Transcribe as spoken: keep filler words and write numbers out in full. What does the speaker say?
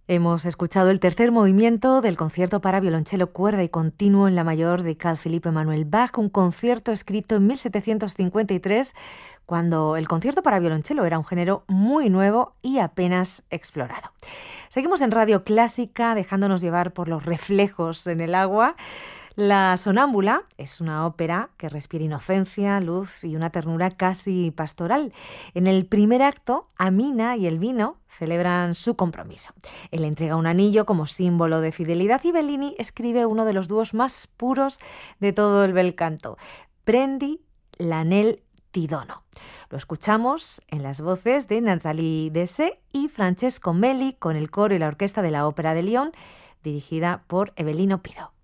Hemos escuchado el tercer movimiento del concierto para violonchelo, cuerda y continuo en la mayor de Carl Philipp Emanuel Bach, un concierto escrito en mil setecientos cincuenta y tres, cuando el concierto para violonchelo era un género muy nuevo y apenas explorado. Seguimos en Radio Clásica, dejándonos llevar por los reflejos en el agua. La Sonámbula es una ópera que respira inocencia, luz y una ternura casi pastoral. En el primer acto, Amina y el vino celebran su compromiso. Él le entrega un anillo como símbolo de fidelidad y Bellini escribe uno de los dúos más puros de todo el bel canto, Prendi l'anel ti dono. Lo escuchamos en las voces de Nathalie Dessay y Francesco Melli con el coro y la orquesta de la Ópera de Lyon, dirigida por Evelino Pido.